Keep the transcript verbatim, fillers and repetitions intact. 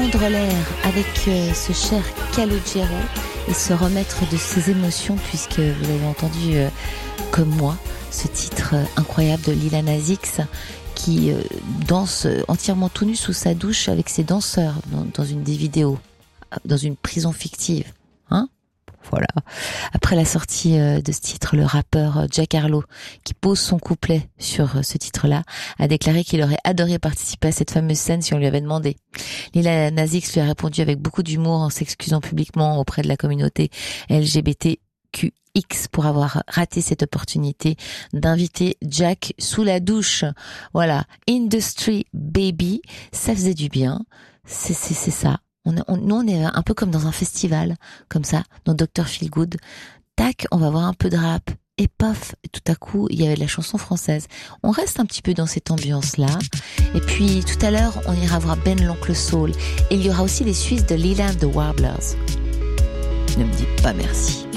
prendre l'air avec euh, ce cher Calogero et se remettre de ses émotions, puisque vous avez entendu, euh, comme moi, ce titre euh, incroyable de Lil Nas X qui euh, danse entièrement tout nu sous sa douche avec ses danseurs dans, dans une des vidéos, dans une prison fictive. Hein ? Voilà. Après la sortie de ce titre, le rappeur Jack Harlow, qui pose son couplet sur ce titre-là, a déclaré qu'il aurait adoré participer à cette fameuse scène si on lui avait demandé. Lil Nas X lui a répondu avec beaucoup d'humour en s'excusant publiquement auprès de la communauté L G B T Q X pour avoir raté cette opportunité d'inviter Jack sous la douche. Voilà. Industry Baby, ça faisait du bien. C'est, c'est, c'est ça. On, on, nous, on est un peu comme dans un festival, comme ça, dans docteur Feelgood. Tac, on va voir un peu de rap. Et pof, tout à coup, il y avait de la chanson française. On reste un petit peu dans cette ambiance-là. Et puis, tout à l'heure, on ira voir Ben l'Oncle Soul. Et il y aura aussi les Suisses de Leland the Warblers. Ne me dites pas merci.